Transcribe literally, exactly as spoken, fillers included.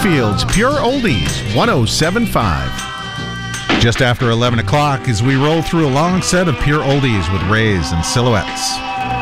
Springfield's Pure Oldies, one oh seven point five. Just after eleven o'clock as we roll through a long set of Pure Oldies with Rays and Silhouettes.